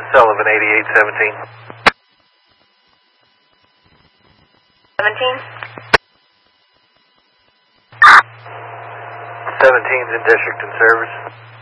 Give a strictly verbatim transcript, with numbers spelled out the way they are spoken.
Sullivan, eighty-eight seventeen. seventeen? seventeen's in district and service.